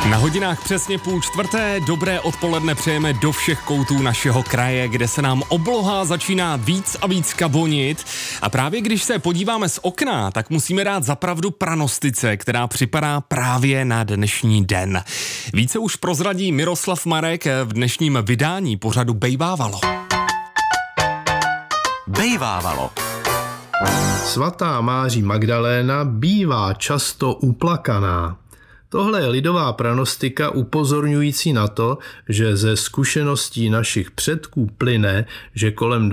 Na hodinách přesně 3:30, dobré odpoledne přejeme do všech koutů našeho kraje, kde se nám obloha začíná víc a víc kabonit. A právě když se podíváme z okna, tak musíme dát za pravdu pranostice, která připadá právě na dnešní den. Více už prozradí Miroslav Marek v dnešním vydání pořadu Bejvávalo. Bejvávalo. Svatá Máří Magdaléna bývá často uplakaná. Tohle je lidová pranostika upozorňující na to, že ze zkušeností našich předků plyne, že kolem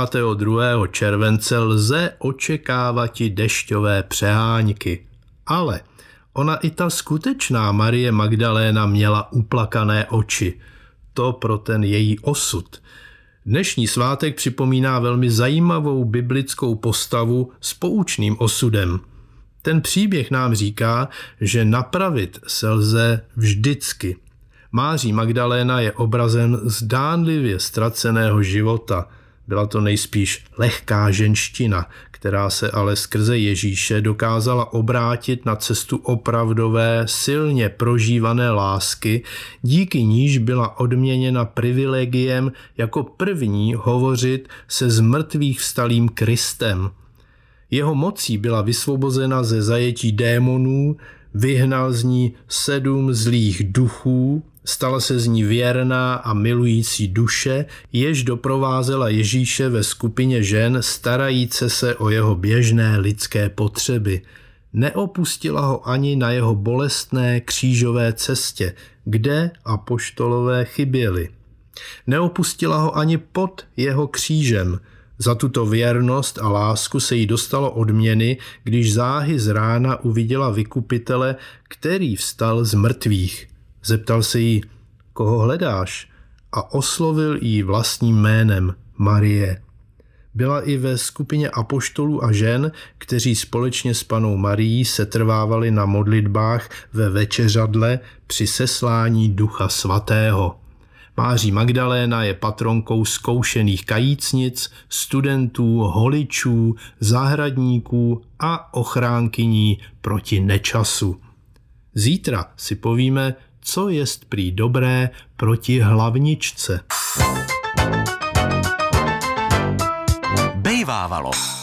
22. července lze očekávat i dešťové přehánky. Ale ona i ta skutečná Marie Magdaléna měla uplakané oči. To pro ten její osud. Dnešní svátek připomíná velmi zajímavou biblickou postavu s poučným osudem. Ten příběh nám říká, že napravit se lze vždycky. Máří Magdaléna je obrazem zdánlivě ztraceného života. Byla to nejspíš lehká ženština, která se ale skrze Ježíše dokázala obrátit na cestu opravdové, silně prožívané lásky, díky níž byla odměněna privilegiem jako první hovořit se zmrtvých vstalým Kristem. Jeho mocí byla vysvobozena ze zajetí démonů, vyhnal z ní 7 zlých duchů, stala se z ní věrná a milující duše, jež doprovázela Ježíše ve skupině žen starajíce se o jeho běžné lidské potřeby. Neopustila ho ani na jeho bolestné křížové cestě, kde apoštolové chyběli. Neopustila ho ani pod jeho křížem. Za tuto věrnost a lásku se jí dostalo odměny, když záhy z rána uviděla vykupitele, který vstal z mrtvých. Zeptal se jí, koho hledáš? A oslovil jí vlastním jménem Marie. Byla i ve skupině apoštolů a žen, kteří společně s Pannou Marií setrvávali na modlitbách ve večeřadle při seslání Ducha Svatého. Máří Magdaléna je patronkou zkoušených kajícnic, studentů, holičů, zahradníků a ochránkyní proti nečasu. Zítra si povíme, co jest prý dobré proti hlavničce. Bejvávalo.